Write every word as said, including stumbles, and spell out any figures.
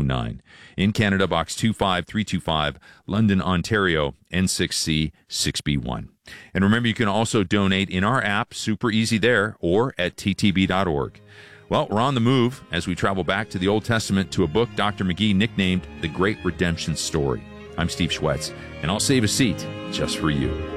nine. In Canada, Box two five three two five, London, Ontario, N six C six B one. And remember, you can also donate in our app, super easy there, or at t t b dot org. Well, we're on the move as we travel back to the Old Testament to a book Doctor McGee nicknamed The Great Redemption Story. I'm Steve Schwetz, and I'll save a seat just for you.